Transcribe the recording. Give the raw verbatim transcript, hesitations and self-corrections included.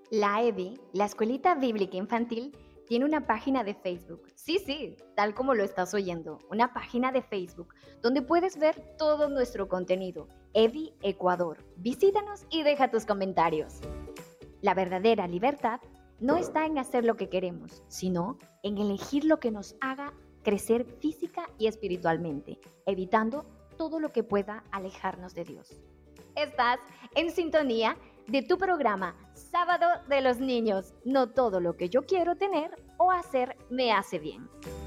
La E B I, la Escuelita Bíblica Infantil, tiene una página de Facebook. Sí, sí, tal como lo estás oyendo, una página de Facebook donde puedes ver todo nuestro contenido. E B I Ecuador. Visítanos y deja tus comentarios. La verdadera libertad no está en hacer lo que queremos, sino en elegir lo que nos haga crecer física y espiritualmente, evitando todo lo que pueda alejarnos de Dios. Estás en sintonía de tu programa Sábado de los Niños. No todo lo que yo quiero tener o hacer me hace bien.